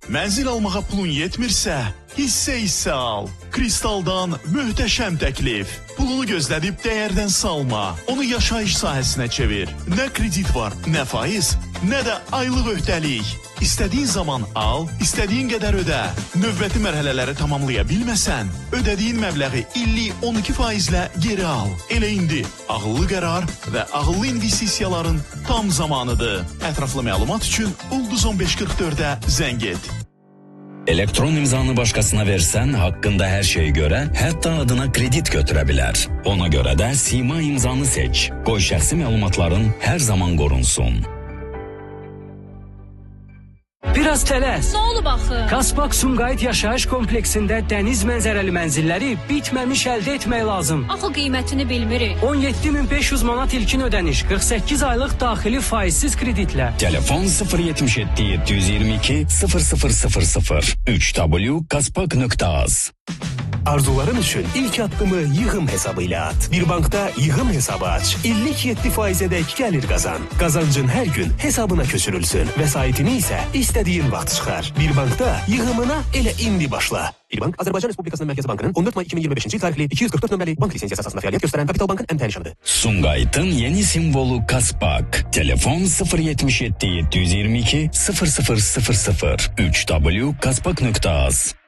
Mənzil almağa pulun yetmirsə, hissə al. Kristaldan möhtəşəm təklif. Pulunu gözlədib dəyərdən salma. Onu yaşayış sahəsinə çevir. Nə kredit var, nə faiz, nə də aylıq öhdəlik. İstədiyin zaman al, istədiyin qədər ödə. Növbəti mərhələləri tamamlaya bilməsən, ödədiyin məbləği illik 12%-lə geri al. Elə indi ağıllı qərar və ağıllı investisiyaların tam zamanıdır. Ətraflı məlumat üçün Ulduz 1544-ə zəng et. Elektron imzanı başkasına versen hakkında her şeyi göre, hatta adına kredit götürebilir. Ona göre de Sima imzanı seç. Koy şəxsi məlumatların her zaman qorunsun. Biraz tələs. Nə olub axı? Kaspak Sumqayıt yaşayış kompleksində dəniz mənzərəli mənzilləri bitməmiş əldə etmək lazım. Axı qiymətini bilmirik. 17.500 manat ilkin ödəniş, 48 aylıq daxili faizsiz kreditlə. Telefon 077 722 0000 3w.kaspak.az. Arzuların üçün ilk addımı yığım hesabı ilə at. Bir bankda yığım hesabı aç. İllik 7%-dək gəlir qazan. Qazancın hər gün hesabına köçürülsün. Vəsaitini isə istədiyin vaxt çıxar. Bir bankda yığımına elə indi başla. Bir bank Azərbaycan Respublikasının Mərkəzi Bankının 14 may 2025-ci tarixli 244 nömrəli bank lisensiyası əsasında fəaliyyət göstərən Kapital Bankın ən təhlil nişanıdır. Sumqayıtın yeni simvolu Kaspak. Telefon 077 722 0000 3w.kaspak.az.